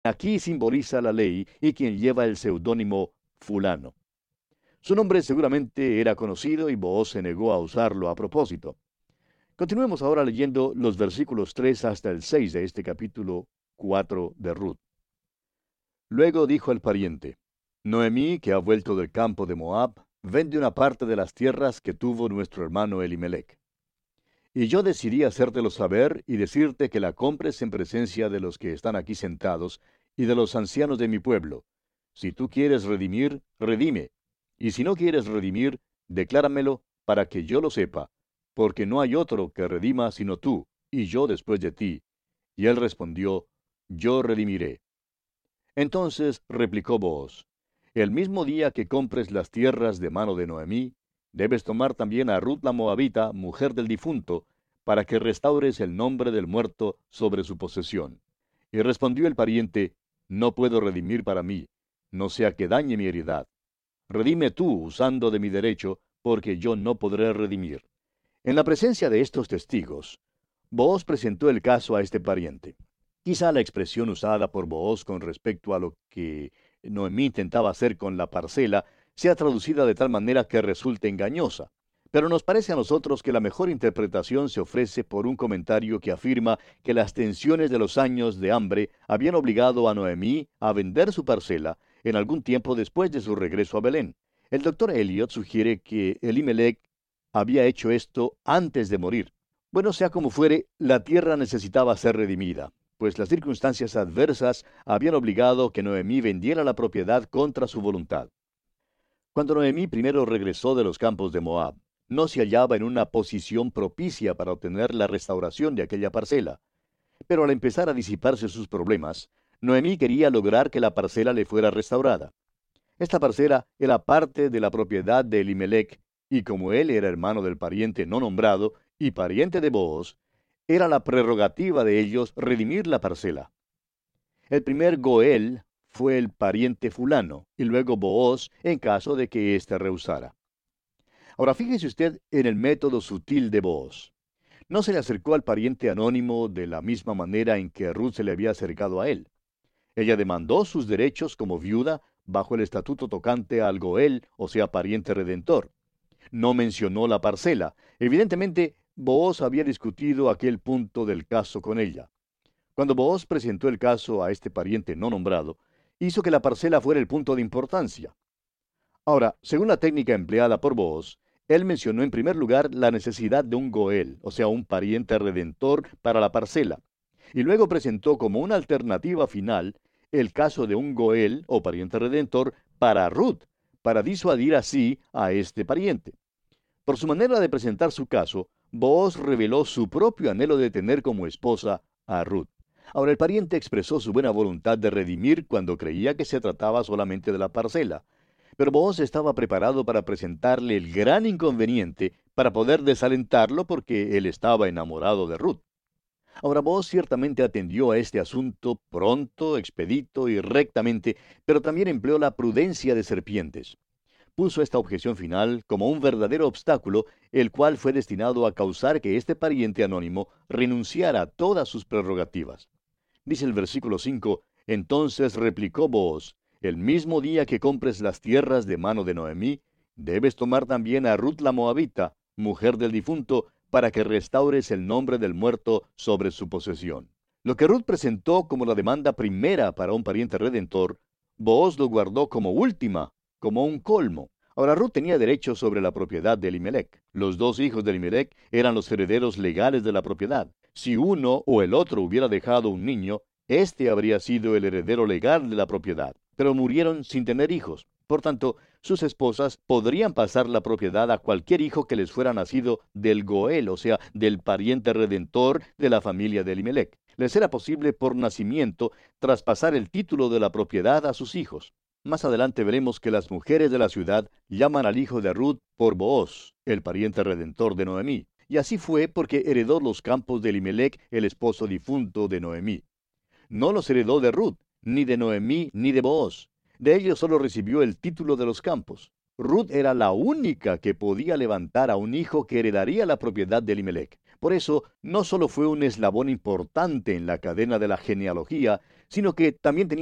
aquí simboliza la ley y quien lleva el seudónimo fulano. Su nombre seguramente era conocido y Booz se negó a usarlo a propósito. Continuemos ahora leyendo los versículos 3 hasta el 6 de este capítulo 4 de Ruth. Luego dijo el pariente: Noemí, que ha vuelto del campo de Moab, vende una parte de las tierras que tuvo nuestro hermano Elimelec. Y yo decidí hacértelo saber y decirte que la compres en presencia de los que están aquí sentados y de los ancianos de mi pueblo. Si tú quieres redimir, redime. Y si no quieres redimir, decláramelo para que yo lo sepa, porque no hay otro que redima sino tú, y yo después de ti. Y él respondió: Yo redimiré. Entonces replicó Booz: El mismo día que compres las tierras de mano de Noemí, debes tomar también a Ruth la Moabita, mujer del difunto, para que restaures el nombre del muerto sobre su posesión. Y respondió el pariente: No puedo redimir para mí, no sea que dañe mi heredad. Redime tú usando de mi derecho, porque yo no podré redimir. En la presencia de estos testigos, Booz presentó el caso a este pariente. Quizá la expresión usada por Booz con respecto a lo que Noemí intentaba hacer con la parcela sea traducida de tal manera que resulte engañosa. Pero nos parece a nosotros que la mejor interpretación se ofrece por un comentario que afirma que las tensiones de los años de hambre habían obligado a Noemí a vender su parcela en algún tiempo después de su regreso a Belén. El doctor Elliot sugiere que Elimelech había hecho esto antes de morir. Bueno, sea como fuere, la tierra necesitaba ser redimida, pues las circunstancias adversas habían obligado que Noemí vendiera la propiedad contra su voluntad. Cuando Noemí primero regresó de los campos de Moab, no se hallaba en una posición propicia para obtener la restauración de aquella parcela. Pero al empezar a disiparse sus problemas, Noemí quería lograr que la parcela le fuera restaurada. Esta parcela era parte de la propiedad de Elimelech, y como él era hermano del pariente no nombrado y pariente de Booz, era la prerrogativa de ellos redimir la parcela. El primer Goel fue el pariente fulano, y luego Booz en caso de que éste rehusara. Ahora fíjese usted en el método sutil de Booz. No se le acercó al pariente anónimo de la misma manera en que Ruth se le había acercado a él. Ella demandó sus derechos como viuda bajo el estatuto tocante al Goel, o sea, pariente redentor. No mencionó la parcela. Evidentemente, Booz había discutido aquel punto del caso con ella. Cuando Booz presentó el caso a este pariente no nombrado, hizo que la parcela fuera el punto de importancia. Ahora, según la técnica empleada por Booz, él mencionó en primer lugar la necesidad de un Goel, o sea, un pariente redentor para la parcela, y luego presentó como una alternativa final el caso de un Goel o pariente redentor para Ruth, para disuadir así a este pariente. Por su manera de presentar su caso, Booz reveló su propio anhelo de tener como esposa a Ruth. Ahora el pariente expresó su buena voluntad de redimir cuando creía que se trataba solamente de la parcela. Pero Booz estaba preparado para presentarle el gran inconveniente para poder desalentarlo porque él estaba enamorado de Ruth. Ahora Booz ciertamente atendió a este asunto pronto, expedito y rectamente, pero también empleó la prudencia de serpientes. Puso esta objeción final como un verdadero obstáculo, el cual fue destinado a causar que este pariente anónimo renunciara a todas sus prerrogativas. Dice el versículo 5: Entonces replicó Booz: El mismo día que compres las tierras de mano de Noemí, debes tomar también a Ruth la Moabita, mujer del difunto, para que restaures el nombre del muerto sobre su posesión. Lo que Ruth presentó como la demanda primera para un pariente redentor, Booz lo guardó como última, como un colmo. Ahora Ruth tenía derecho sobre la propiedad de Elimelech. Los dos hijos de Elimelech eran los herederos legales de la propiedad. Si uno o el otro hubiera dejado un niño, éste habría sido el heredero legal de la propiedad. Pero murieron sin tener hijos. Por tanto, sus esposas podrían pasar la propiedad a cualquier hijo que les fuera nacido del Goel, o sea, del pariente redentor de la familia de Elimelech. Les era posible por nacimiento traspasar el título de la propiedad a sus hijos. Más adelante veremos que las mujeres de la ciudad llaman al hijo de Ruth por Booz, el pariente redentor de Noemí. Y así fue porque heredó los campos de Elimelech, el esposo difunto de Noemí. No los heredó de Ruth, ni de Noemí, ni de Booz. De ellos solo recibió el título de los campos. Ruth era la única que podía levantar a un hijo que heredaría la propiedad de Elimelech. Por eso, no solo fue un eslabón importante en la cadena de la genealogía, sino que también tenía